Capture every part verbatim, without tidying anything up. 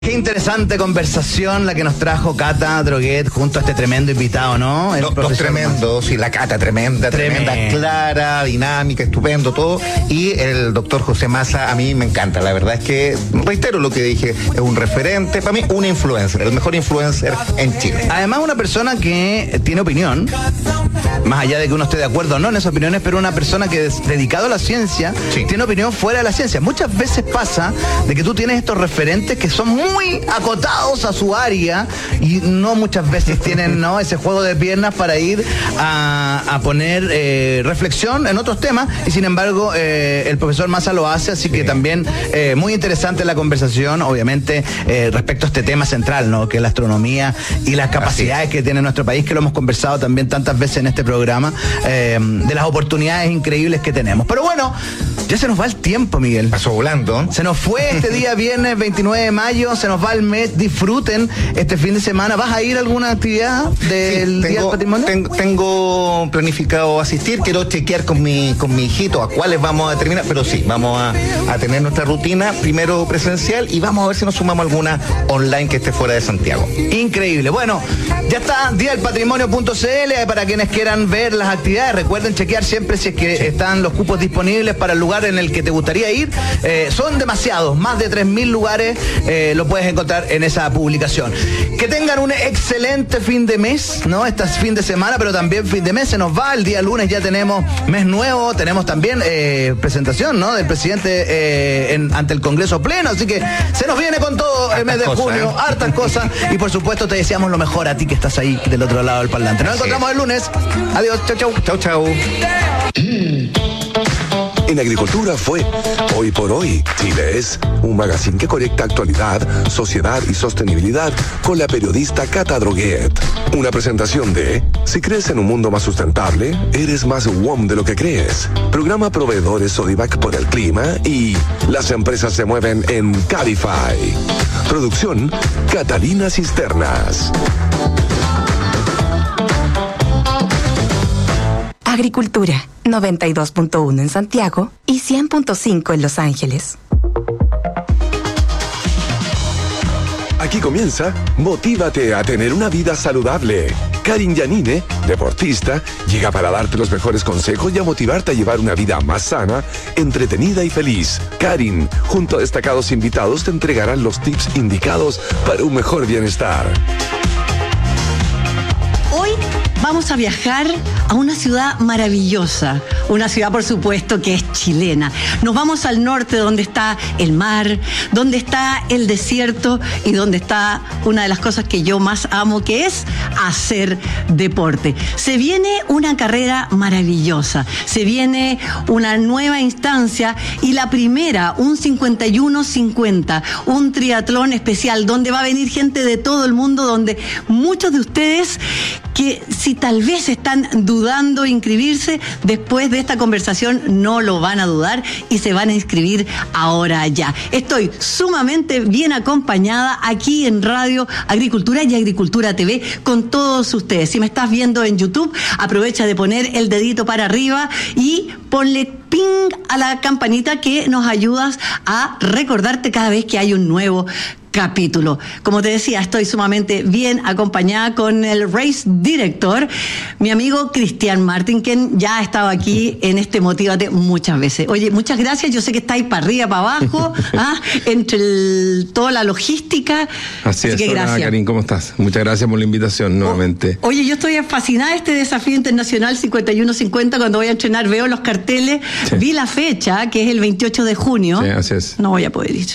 Qué interesante conversación la que nos trajo Cata Droguet junto a este tremendo invitado, ¿no? El Los, los tremendos, sí, la Cata tremenda, tremenda, tremenda, clara, dinámica, estupendo, todo. Y el doctor José Massa, a mí me encanta. La verdad es que, reitero lo que dije, es un referente, para mí, un influencer, el mejor influencer en Chile. Además, una persona que tiene opinión, más allá de que uno esté de acuerdo o no en esas opiniones, pero una persona que es dedicado a la ciencia, sí, tiene opinión fuera de la ciencia. Muchas veces pasa de que tú tienes estos referentes que son muy muy acotados a su área y no muchas veces tienen, ¿no?, ese juego de piernas para ir a, a poner eh, reflexión en otros temas, y sin embargo eh, el profesor Massa lo hace, así sí, que también eh, muy interesante la conversación, obviamente eh, respecto a este tema central, ¿no?, que es la astronomía y las capacidades que tiene nuestro país, que lo hemos conversado también tantas veces en este programa, eh, de las oportunidades increíbles que tenemos. Pero bueno, ya se nos va el tiempo, Miguel. Pasó volando. Se nos fue este día viernes veintinueve de mayo, se nos va el mes. Disfruten este fin de semana. ¿Vas a ir a alguna actividad del sí, tengo, Día del Patrimonio? Tengo, tengo planificado asistir, quiero chequear con mi, con mi hijito a cuáles vamos a terminar, pero sí, vamos a, a tener nuestra rutina, primero presencial, y vamos a ver si nos sumamos alguna online que esté fuera de Santiago. Increíble. Bueno, ya está, día del patrimonio punto c l para quienes quieran ver las actividades. Recuerden chequear siempre si es que sí, están los cupos disponibles para el lugar en el que te gustaría ir. Eh, son demasiados, más de tres mil lugares, eh, lo puedes encontrar en esa publicación. Que tengan un excelente fin de mes, ¿no? Este es fin de semana, pero también fin de mes. Se nos va, el día lunes ya tenemos mes nuevo, tenemos también eh, presentación, ¿no?, del presidente eh, en, ante el Congreso Pleno, así que se nos viene con todo hartas el mes de cosas, junio, ¿eh? Hartas cosas, y por supuesto te deseamos lo mejor a ti que estás ahí del otro lado del parlante. Nos encontramos el lunes. Adiós, chau, chau. Chau, chau. En Agricultura fue Hoy por Hoy. Chile es un magazine que conecta actualidad, sociedad y sostenibilidad con la periodista Cata Droguet. Una presentación de Si crees en un mundo más sustentable, eres más W O M de lo que crees. Programa Proveedores Sodivac por el clima y Las empresas se mueven en Cabify. Producción Catalina Cisternas. Agricultura, noventa y dos punto uno en Santiago y cien punto cinco en Los Ángeles. Aquí comienza Motívate a tener una vida saludable. Karin Yanine, deportista, llega para darte los mejores consejos y a motivarte a llevar una vida más sana, entretenida y feliz. Karin, junto a destacados invitados, te entregarán los tips indicados para un mejor bienestar. Hoy vamos a viajar a una ciudad maravillosa, una ciudad por supuesto que es chilena. Nos vamos al norte donde está el mar, donde está el desierto y donde está una de las cosas que yo más amo, que es hacer deporte. Se viene una carrera maravillosa, se viene una nueva instancia y la primera, un cincuenta y uno cincuenta, un triatlón especial donde va a venir gente de todo el mundo, donde muchos de ustedes que si tal vez están dudando inscribirse, después de esta conversación no lo van a dudar y se van a inscribir ahora ya. Estoy sumamente bien acompañada aquí en Radio Agricultura y Agricultura T V con todos ustedes. Si me estás viendo en YouTube, aprovecha de poner el dedito para arriba y ponle ping a la campanita que nos ayudas a recordarte cada vez que hay un nuevo capítulo. Como te decía, estoy sumamente bien acompañada con el race director, mi amigo Cristian Martin, quien ya ha estado aquí en este Motívate muchas veces. Oye, muchas gracias. Yo sé que estáis para arriba, para abajo, ¿ah? entre el, toda la logística. Así, Así es. Que Hola, gracias. Karin, ¿cómo estás? Muchas gracias por la invitación nuevamente. O, oye, yo estoy fascinada de este desafío internacional cincuenta y uno cincuenta. Cuando voy a entrenar veo los carteles, sí. Vi la fecha, que es el veintiocho de junio. Sí, así es. No voy a poder ir.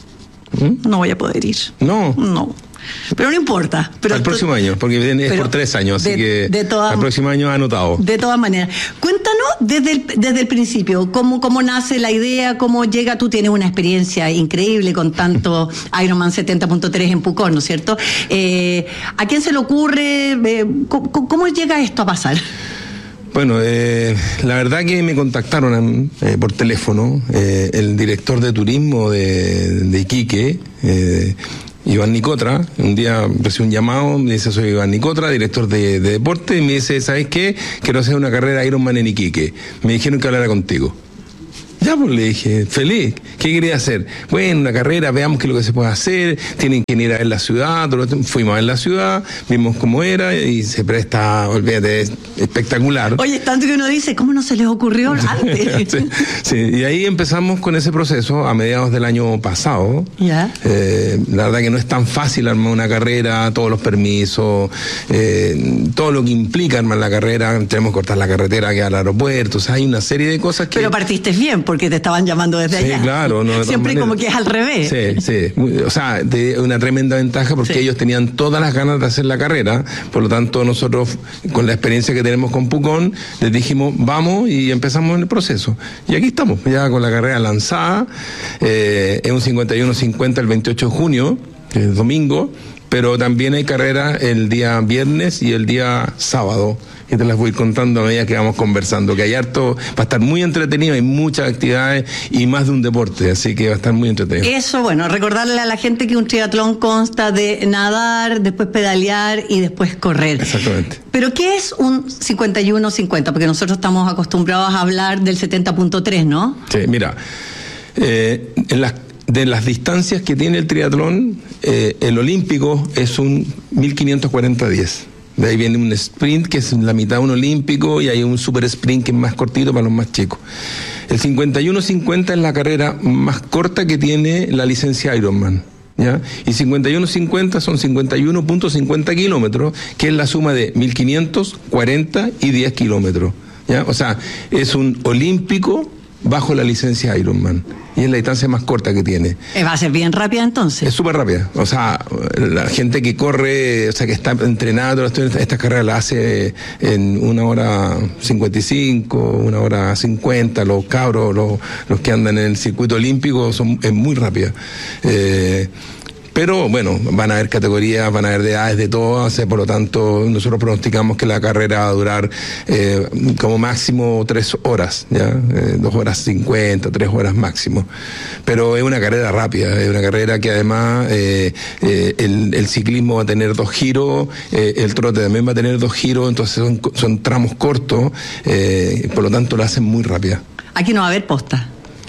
¿Mm? No voy a poder ir. No. No. Pero no importa. Pero al próximo año, porque es por tres años, así de, que de toda, al próximo año anotado. De todas maneras. Cuéntanos desde el, desde el principio, cómo, cómo nace la idea, cómo llega. Tú tienes una experiencia increíble con tanto Ironman setenta punto tres en Pucón, ¿no es cierto? Eh, ¿A quién se le ocurre? Eh, ¿cómo, ¿Cómo llega esto a pasar? Bueno, eh, la verdad que me contactaron eh, por teléfono eh, el director de turismo de, de Iquique, eh, Iván Nicotra. Un día recibí un llamado, me dice: soy Iván Nicotra, director de, de deporte, y me dice: ¿sabes qué? Quiero hacer una carrera Ironman en Iquique. Me dijeron que hablara contigo. Ya, pues le dije, feliz. ¿Qué quería hacer? Bueno, una carrera, veamos qué es lo que se puede hacer. Tienen que ir a ver la ciudad. Fuimos a ver la ciudad, vimos cómo era y se presta, olvídate, es espectacular. Oye, tanto que uno dice, ¿cómo no se les ocurrió antes? sí, sí, y ahí empezamos con ese proceso a mediados del año pasado. Ya. Eh, la verdad que no es tan fácil armar una carrera, todos los permisos, eh, todo lo que implica armar la carrera. Tenemos que cortar la carretera que al aeropuerto. O sea, hay una serie de cosas que... Pero partiste bien, porque te estaban llamando desde sí, allá. Claro, no, siempre como que es al revés. Sí, sí. O sea, de una tremenda ventaja porque sí. ellos tenían todas las ganas de hacer la carrera. Por lo tanto, nosotros, con la experiencia que tenemos con Pucón, les dijimos, vamos, y empezamos en el proceso. Y aquí estamos, ya con la carrera lanzada. Eh, es un cincuenta y uno cincuenta el veintiocho de junio, que es domingo, pero también hay carrera el día viernes y el día sábado. Y te las voy contando a medida que vamos conversando, que hay harto, va a estar muy entretenido, hay muchas actividades y más de un deporte, así que va a estar muy entretenido. Eso, bueno, recordarle a la gente que un triatlón consta de nadar, después pedalear y después correr. Exactamente. Pero ¿qué es un cincuenta y uno cincuenta? Porque nosotros estamos acostumbrados a hablar del setenta punto tres, ¿no? Sí, mira, eh, en las de las distancias que tiene el triatlón, eh, el olímpico es un mil quinientos cuarenta diez. De ahí viene un sprint que es la mitad de un olímpico y hay un super sprint que es más cortito para los más chicos. El cincuenta y uno cincuenta es la carrera más corta que tiene la licencia Ironman, ¿ya? Y cincuenta y uno cincuenta son cincuenta y uno punto cincuenta kilómetros, que es la suma de mil quinientos, cuarenta y diez kilómetros, ¿ya? O sea, es un olímpico bajo la licencia Ironman. Y es la distancia más corta que tiene. ¿Va a ser bien rápida entonces? Es súper rápida. O sea, la gente que corre, o sea, que está entrenada, estas carreras las hace en una hora cincuenta y cinco, una hora cincuenta. Los cabros, los, los que andan en el circuito olímpico, son, es muy rápida. Eh, Pero bueno, van a haber categorías, van a haber de edades de todas, eh, por lo tanto nosotros pronosticamos que la carrera va a durar eh, como máximo tres horas, ya, eh, dos horas cincuenta, tres horas máximo. Pero es una carrera rápida, es una carrera que además eh, eh, el, el ciclismo va a tener dos giros, eh, el trote también va a tener dos giros, entonces son, son tramos cortos, eh, por lo tanto la hacen muy rápida. Aquí no va a haber posta.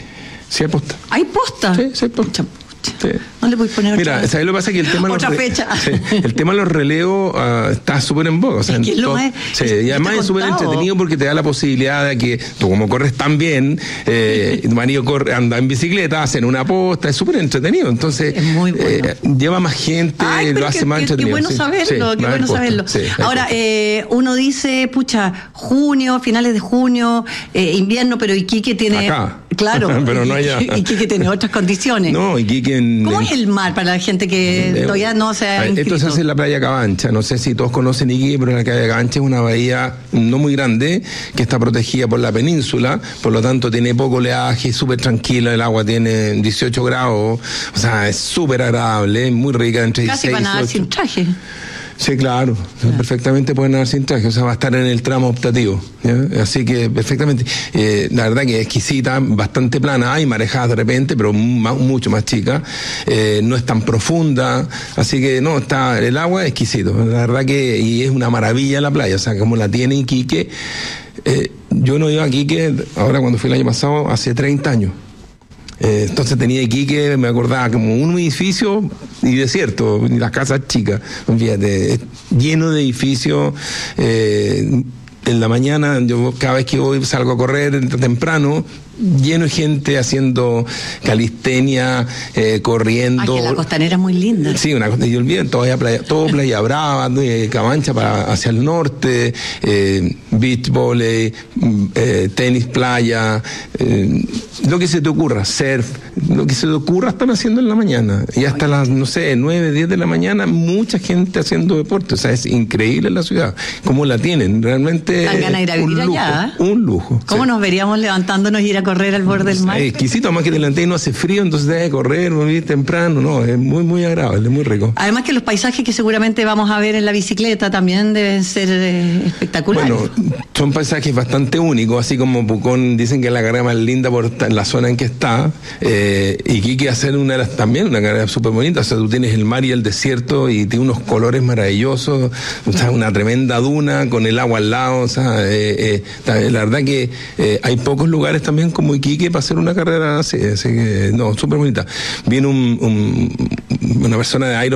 Sí hay posta. ¿Hay posta? Sí, sí hay posta. Sí. No le voy a poner otra. Mira, ¿sabes lo que pasa? Que el tema otra los fecha. Sí, el tema de los relevos uh, está súper en boga. O sea, es que en lo todo, es, sí, es, y además es súper entretenido porque te da la posibilidad de que tú, como corres tan bien, eh, tu marido corre, anda en bicicleta, hacen una posta, es súper entretenido. Entonces, es muy bueno. eh, lleva más gente, Ay, lo hace que, más que, entretenido. Qué bueno sí, saberlo, sí, qué bueno saberlo. Sí, ahora, eh, uno dice, pucha, junio, finales de junio, eh, invierno, pero Iquique tiene. Acá. Claro, pero no allá. Iquique tiene otras condiciones. No, Iquique en, ¿Cómo en, es el mar para la gente que eh, todavía no se ha inscrito? Esto se hace en la playa Cabancha. No sé si todos conocen Iquique, pero la playa Cabancha es una bahía no muy grande que está protegida por la península, por lo tanto tiene poco oleaje, súper tranquila, el agua tiene dieciocho grados, o sea, es súper agradable, muy rica, entre Casi dieciséis van a nadar ocho. sin traje. Sí, claro, ah. perfectamente pueden nadar sin traje, o sea, va a estar en el tramo optativo, ¿ya? Así que perfectamente, eh, la verdad que es exquisita, bastante plana, hay marejadas de repente, pero más, mucho más chica, eh, no es tan profunda, así que no, está, el agua es exquisito, la verdad que, y es una maravilla la playa, o sea, como la tiene Iquique, eh, yo no iba a Iquique, ahora cuando fui el año pasado, hace treinta años. Eh, entonces tenía Iquique, me acordaba, como un edificio y desierto, y las casas chicas, fíjate, lleno de edificios. Eh, en la mañana, yo cada vez que voy salgo a correr temprano, lleno de gente haciendo calistenia, eh, corriendo. Ay, que la costanera es muy linda. Sí, una y olviden, todavía playa, todo Playa Brava, eh, Cabancha para hacia el norte, eh, beach volley, eh, tenis playa, eh, lo que se te ocurra, surf, lo que se te ocurra están haciendo en la mañana. Y hasta las, no sé, nueve, diez de la mañana, mucha gente haciendo deporte. O sea, es increíble la ciudad, cómo la tienen, realmente. Dan ganas de ir a vivir un lujo, allá. Un lujo. ¿Cómo sí. nos veríamos levantándonos y ir a correr al borde del mar? Es exquisito, además que delante no hace frío, entonces debe correr, muy temprano, no, es muy, muy agradable, muy rico. Además que los paisajes que seguramente vamos a ver en la bicicleta también deben ser eh, espectaculares. Bueno, son paisajes bastante únicos, así como Pucón dicen que es la carrera más linda por la zona en que está, eh, Iquique hacer una de las, también una carrera súper bonita, o sea, tú tienes el mar y el desierto y tiene unos colores maravillosos, o sea, una tremenda duna con el agua al lado, o sea, eh, eh, la verdad que eh, hay pocos lugares también como Iquique para hacer una carrera así, así que, no, súper bonita. Viene un, un, una persona de Iron